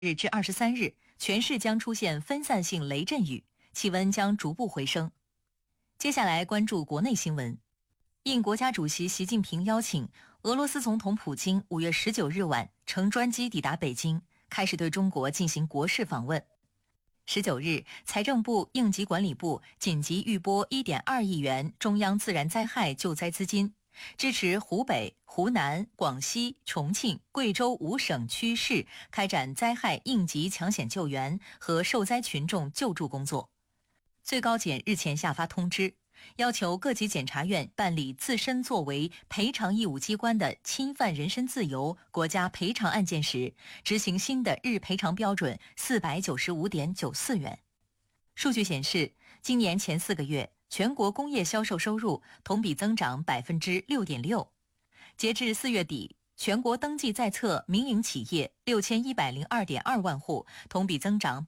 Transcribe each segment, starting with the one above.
日至23日，全市将出现分散性雷阵雨，气温将逐步回升。接下来关注国内新闻。应国家主席习近平邀请，俄罗斯总统普京5月19日晚乘专机抵达北京，开始对中国进行国事访问。19日，财政部、应急管理部紧急预拨1.2亿元中央自然灾害救灾资金，支持湖北、湖南、广西、重庆、贵州5省区市开展灾害应急抢险救援和受灾群众救助工作。最高检日前下发通知，要求各级检察院办理自身作为赔偿义务机关的侵犯人身自由国家赔偿案件时，执行新的日赔偿标准495.94元。数据显示，今年前4个月，全国工业销售收入同比增长6.6%。截至4月底，全国登记在册民营企业6102.2万户，同比增长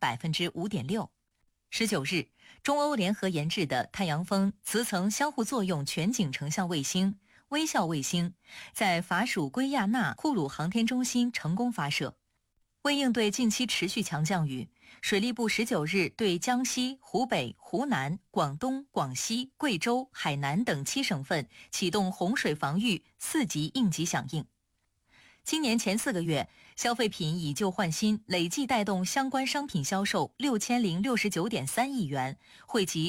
5.6%。19日，中欧联合研制的太阳风磁层相互作用全景成像卫星“微笑卫星”在法属圭亚那库鲁航天中心成功发射。为应对近期持续强降雨，水利部19日对江西、湖北、湖南、广东、广西、贵州、海南等7省份启动洪水防御4级应急响应。今年前4个月，消费品以旧换新累计带动相关商品销售6069.3亿元，惠及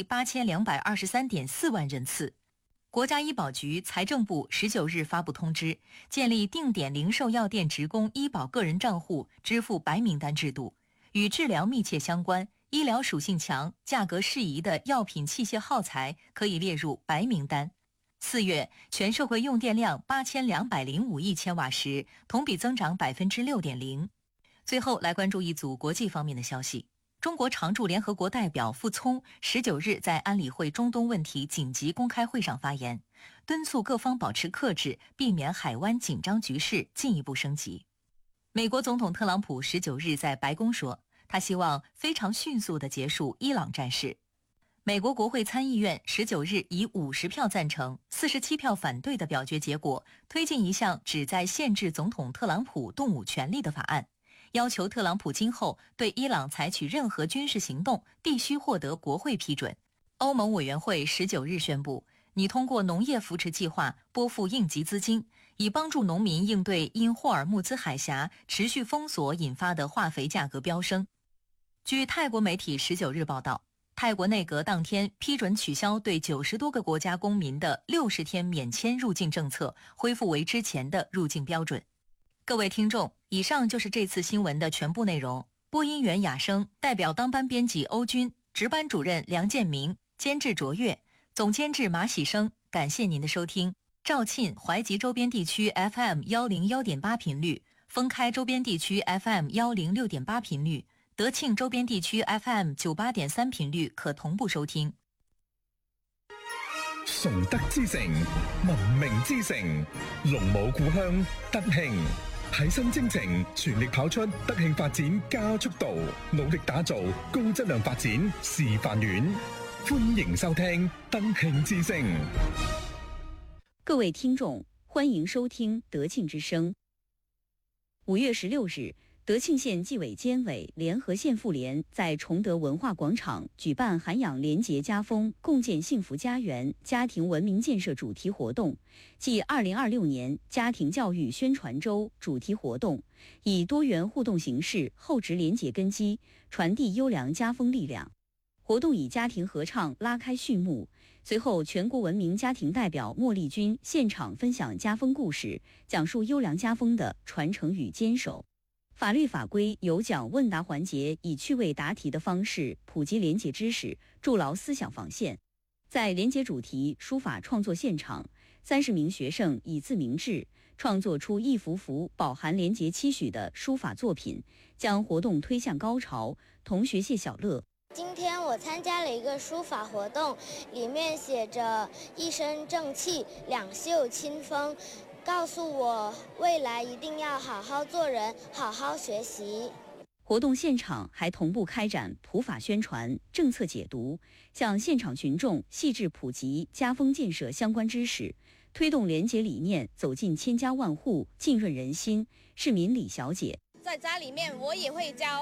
8223.4万人次。国家医保局、财政部19日发布通知，建立定点零售药店职工医保个人账户支付白名单制度，与治疗密切相关、医疗属性强、价格适宜的药品器械耗材可以列入白名单。4月，全社会用电量8205亿千瓦时，同比增长6.0%。最后来关注一组国际方面的消息。中国常驻联合国代表傅聪19日在安理会中东问题紧急公开会上发言，敦促各方保持克制，避免海湾紧张局势进一步升级。美国总统特朗普19日在白宫说，他希望非常迅速地结束伊朗战事。美国国会参议院19日以50票赞成、47票反对的表决结果，推进一项旨在限制总统特朗普动武权利的法案，要求特朗普今后对伊朗采取任何军事行动必须获得国会批准。欧盟委员会19日宣布，拟通过农业扶持计划拨付应急资金，以帮助农民应对因霍尔木兹海峡持续封锁引发的化肥价格飙升。据泰国媒体19日报道，泰国内阁当天批准取消对90多个国家公民的60天免签入境政策，恢复为之前的入境标准。各位听众，以上就是这次新闻的全部内容。播音员雅生，代表当班编辑欧军，值班主任梁建明，监制卓越，总监制马喜生。感谢您的收听。肇庆、淮吉周边地区 FM101.8 频率，封开周边地区 FM106.8 频率，德庆周边地区 FM98.3 頻率可同步收聽。 崇德之城，文明之城，龍舞故鄉德慶，提升征程，全力跑出德慶發展加速度，努力打造高質量發展示範園。歡迎收聽德慶之聲。 各位聽眾，歡迎收聽德慶之聲。5月16日，德慶縣紀委監委聯合縣婦聯在崇德文化廣場舉辦涵養廉潔家風共建幸福家園家庭文明建設主題活動暨2026年家庭教育宣傳週主題活動，以多元互動形式厚植廉潔根基，傳遞優良家風力量。活動以家庭合唱拉開序幕，隨後全國文明家庭代表莫麗君現場分享家風故事，講述優良家風的傳承與堅守。法律法規有獎問答環節以趣味答題的方式普及廉潔知識，築牢思想防線。在廉潔主題書法創作現場，30名學生以自明志創作出一幅幅飽含廉潔期許的書法作品，將活動推向高潮。同學謝小樂， 今天我參加了一個書法活動，裡面寫着一身正氣，兩袖清風，告訴我未來一定要好好做人，好好學習。 活動現場還同步開展普法宣傳、政策解讀，向現場群眾細緻普及家風建設相關知識，推動廉潔理念走進千家萬戶，浸潤人心。市民李小姐， 在家里面我也会教